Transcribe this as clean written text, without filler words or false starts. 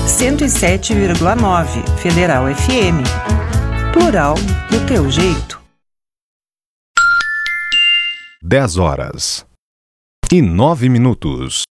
107,9 Federal FM. Plural do teu jeito. 10 horas e 9 minutos.